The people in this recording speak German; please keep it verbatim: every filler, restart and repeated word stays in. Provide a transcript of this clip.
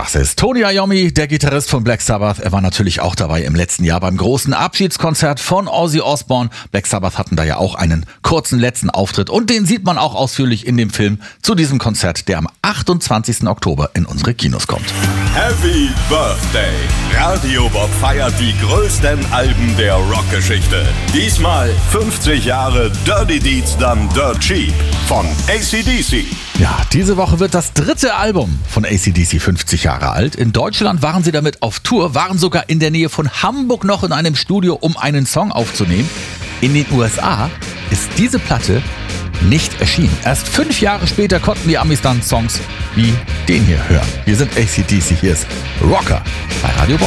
Das ist Tony Iommi, der Gitarrist von Black Sabbath. Er war natürlich auch dabei im letzten Jahr beim großen Abschiedskonzert von Ozzy Osbourne. Black Sabbath hatten da ja auch einen kurzen letzten Auftritt und den sieht man auch ausführlich in dem Film zu diesem Konzert, der am achtundzwanzigsten Oktober in unsere Kinos kommt. Happy Birthday! Radio Bob feiert die größten Alben der Rockgeschichte. Diesmal fünfzig Jahre Dirty Deeds Done Dirt Cheap von A C D C. Ja, diese Woche wird das dritte Album von A C D C fünfzig Jahre alt. In Deutschland waren sie damit auf Tour, waren sogar in der Nähe von Hamburg noch in einem Studio, um einen Song aufzunehmen. In den U S A ist diese Platte nicht erschienen. Erst fünf Jahre später konnten die Amis dann Songs wie den hier hören. Wir sind A C D C, hier ist Rocker bei Radio Bob.